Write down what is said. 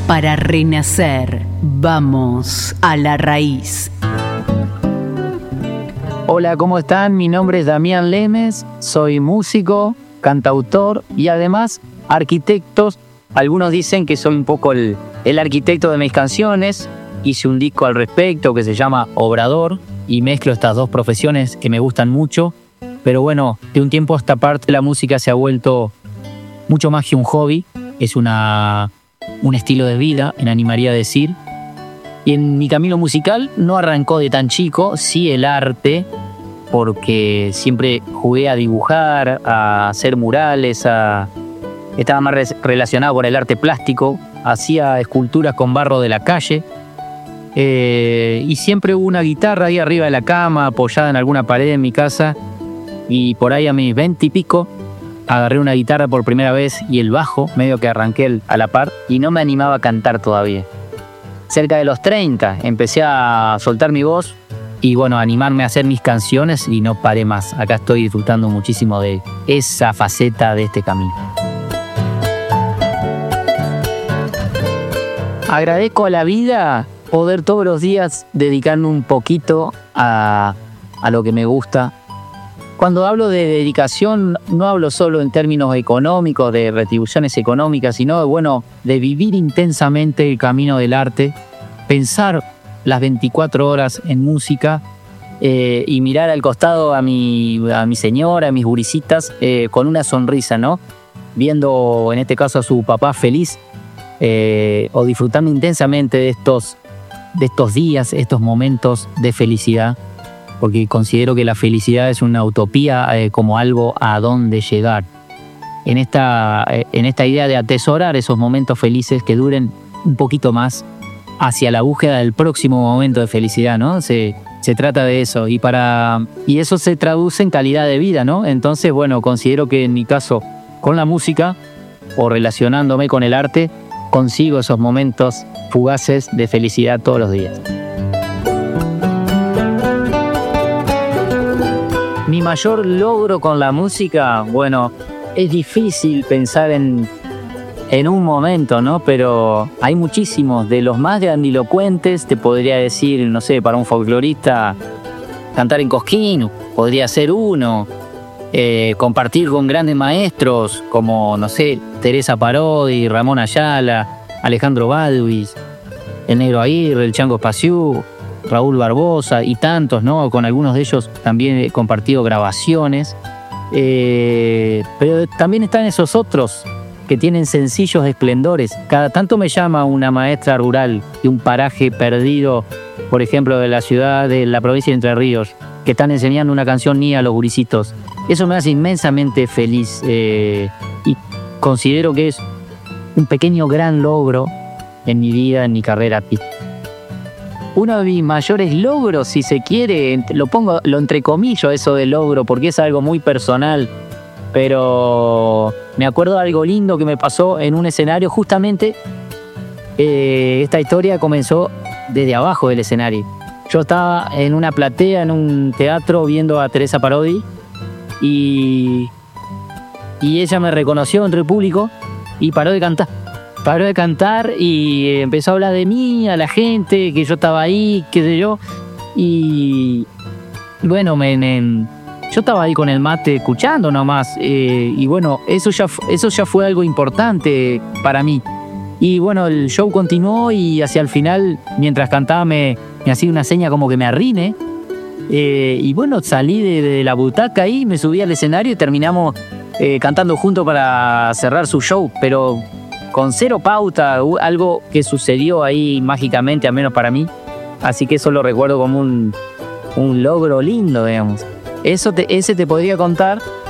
para renacer. Vamos a la raíz. Hola, ¿cómo están? Mi nombre es Damián Lemes, soy músico, cantautor y además arquitecto. Algunos dicen que soy un poco el arquitecto de mis canciones. Hice un disco al respecto que se llama Obrador y mezclo estas dos profesiones que me gustan mucho. Pero bueno, de un tiempo a esta parte la música se ha vuelto mucho más que un hobby. Es un estilo de vida, me animaría a decir. Y en mi camino musical no arrancó de tan chico, sí el arte, porque siempre jugué a dibujar, a hacer murales, estaba más relacionado con el arte plástico, hacía esculturas con barro de la calle. Y siempre hubo una guitarra ahí arriba de la cama, apoyada en alguna pared en mi casa. Y por ahí a mis 20 y pico, agarré una guitarra por primera vez y el bajo, medio que arranqué a la par, y no me animaba a cantar todavía. Cerca de los 30 empecé a soltar mi voz y bueno, animarme a hacer mis canciones y no paré más. Acá estoy disfrutando muchísimo de esa faceta de este camino. Agradezco a la vida poder todos los días dedicarme un poquito a lo que me gusta. Cuando hablo de dedicación, no hablo solo en términos económicos, de retribuciones económicas, sino de vivir intensamente el camino del arte, pensar las 24 horas en música y mirar al costado a mi señora, a mis gurisitas, con una sonrisa, ¿no? Viendo, en este caso, a su papá feliz o disfrutando intensamente de estos días, estos momentos de felicidad. Porque considero que la felicidad es una utopía como algo a donde llegar. En esta idea de atesorar esos momentos felices que duren un poquito más hacia la búsqueda del próximo momento de felicidad, ¿no? Se trata de eso y eso se traduce en calidad de vida, ¿no? Entonces, considero que en mi caso, con la música o relacionándome con el arte, consigo esos momentos fugaces de felicidad todos los días. Mi mayor logro con la música, es difícil pensar en un momento, ¿no? Pero hay muchísimos, de los más grandilocuentes, te podría decir, no sé, para un folclorista, cantar en Cosquín, podría ser uno, compartir con grandes maestros como, no sé, Teresa Parodi, Ramón Ayala, Alejandro Balvis, el Negro Aguirre, el Chango Espaciú, Raúl Barbosa y tantos, ¿no? Con algunos de ellos también he compartido grabaciones. Pero también están esos otros que tienen sencillos esplendores. Cada tanto me llama una maestra rural de un paraje perdido, por ejemplo, de la ciudad de la provincia de Entre Ríos, que están enseñando una canción mía a los gurisitos. Eso me hace inmensamente feliz y considero que es un pequeño gran logro en mi vida, en mi carrera artística. Uno de mis mayores logros, si se quiere, lo entrecomillo eso de logro, porque es algo muy personal, pero me acuerdo de algo lindo que me pasó en un escenario. Justamente esta historia comenzó desde abajo del escenario. Yo estaba en una platea, en un teatro, viendo a Teresa Parodi y ella me reconoció entre el público y paró de cantar y empezó a hablar de mí, a la gente, que yo estaba ahí, qué sé yo. Y yo estaba ahí con el mate escuchando nomás. Eso ya fue algo importante para mí. Y el show continuó y hacia el final, mientras cantaba, me hacía una seña como que me arrine. Salí de la butaca ahí, me subí al escenario y terminamos cantando juntos para cerrar su show, pero con cero pauta, algo que sucedió ahí mágicamente, al menos para mí. Así que eso lo recuerdo como un logro lindo, digamos. Ese te podría contar